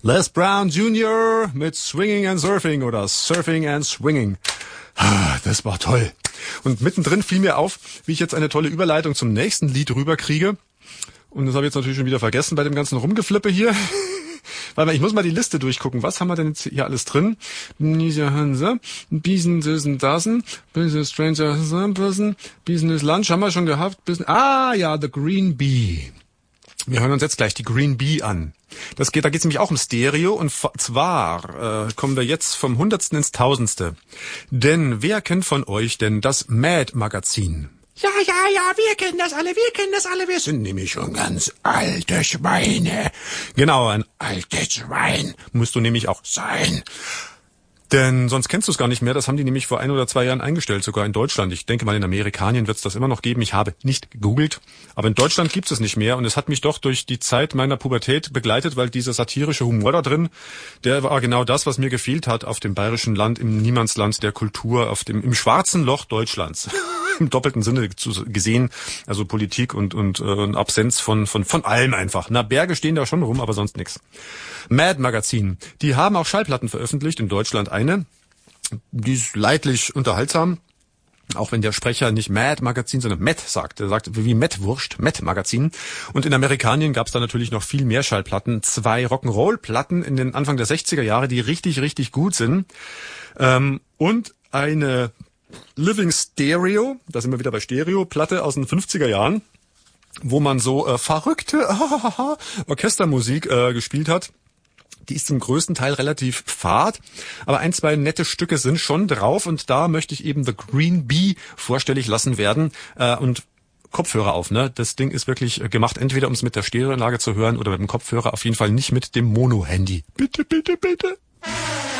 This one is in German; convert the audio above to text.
Les Brown Jr. mit Swinging and Surfing oder Surfing and Swinging. Das war toll. Und mittendrin fiel mir auf, wie ich jetzt eine tolle Überleitung zum nächsten Lied rüberkriege. Und das habe ich jetzt natürlich schon wieder vergessen bei dem ganzen Rumgeflippe hier. Warte mal, ich muss mal die Liste durchgucken. Was haben wir denn jetzt hier alles drin? Business Stranger Person, Business Lunch haben wir schon gehabt. The Green Bee. Wir hören uns jetzt gleich die Green Bee an. Da geht's nämlich auch um Stereo und zwar kommen wir jetzt vom Hundertsten ins Tausendste. Denn wer kennt von euch denn das Mad-Magazin? Ja, wir kennen das alle. Wir sind nämlich schon ganz alte Schweine. Genau, ein altes Schwein musst du nämlich auch sein. Denn sonst kennst du es gar nicht mehr. Das haben die nämlich vor 1 oder 2 Jahren eingestellt, sogar in Deutschland. Ich denke mal, in Amerikanien wird es das immer noch geben. Ich habe nicht gegoogelt. Aber in Deutschland gibt es nicht mehr. Und es hat mich doch durch die Zeit meiner Pubertät begleitet, weil dieser satirische Humor da drin, der war genau das, was mir gefehlt hat auf dem bayerischen Land, im Niemandsland der Kultur, im schwarzen Loch Deutschlands. Im doppelten Sinne gesehen. Also Politik und Absenz von allem einfach. Na, Berge stehen da schon rum, aber sonst nix. Mad-Magazin. Die haben auch Schallplatten veröffentlicht, in Deutschland eine. Die ist leidlich unterhaltsam. Auch wenn der Sprecher nicht Mad-Magazin, sondern Met sagt. Er sagt wie Met-Wurst, Met-Magazin. Und in Amerikanien gab es da natürlich noch viel mehr Schallplatten. 2 Rock'n'Roll-Platten in den Anfang der 60er Jahre, die richtig, richtig gut sind. Und eine Living Stereo, da sind wir wieder bei Stereo-Platte aus den 50er Jahren, wo man so verrückte Orchestermusik gespielt hat. Die ist zum größten Teil relativ fad, aber 1, 2 nette Stücke sind schon drauf und da möchte ich eben The Green Bee vorstellig lassen werden und Kopfhörer auf, ne? Das Ding ist wirklich gemacht, entweder um es mit der Stereoanlage zu hören oder mit dem Kopfhörer, auf jeden Fall nicht mit dem Mono-Handy. Bitte, bitte, bitte.